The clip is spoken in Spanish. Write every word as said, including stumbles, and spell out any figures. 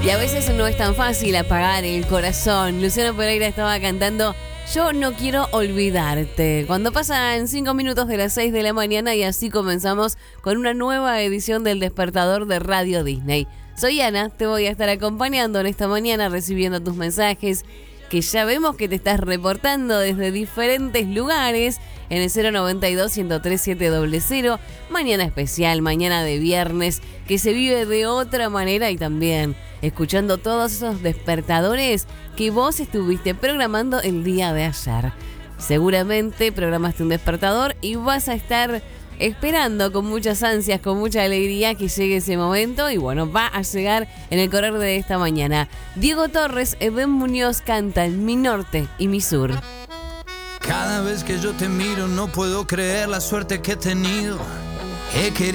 Y a veces no es tan fácil apagar el corazón. Luciano Pereira estaba cantando Yo no quiero olvidarte. Cuando pasan cinco minutos de las seis de la mañana y así comenzamos con una nueva edición del Despertador de Radio Disney. Soy Ana, te voy a estar acompañando en esta mañana recibiendo tus mensajes que ya vemos que te estás reportando desde diferentes lugares en el cero noventa y dos, ciento tres, siete cero cero. Mañana especial, mañana de viernes, que se vive de otra manera y también escuchando todos esos despertadores que vos estuviste programando el día de ayer. Seguramente programaste un despertador y vas a estar esperando con muchas ansias, con mucha alegría que llegue ese momento y bueno, va a llegar en el correr de esta mañana. Diego Torres, Eben Muñoz cantan Mi Norte y Mi Sur. Cada vez que yo te miro no puedo creer la suerte que he tenido. He querido